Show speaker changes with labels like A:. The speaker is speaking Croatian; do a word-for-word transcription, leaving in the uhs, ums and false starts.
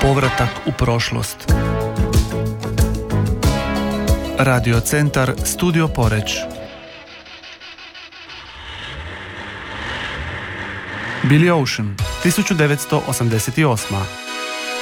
A: Povratak u prošlost. Radio centar Studio Poreč. Billy Ocean, tisuću devetsto osamdeset osma.